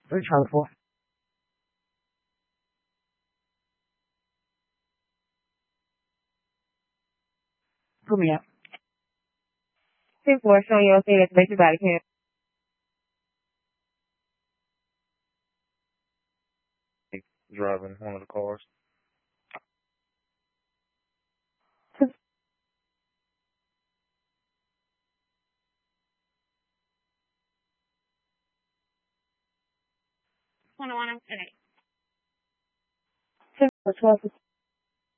Very powerful. Put me up. 10-4, showing your thing activate your body cam. Driving one of the cars. Okay. 10-4, 12.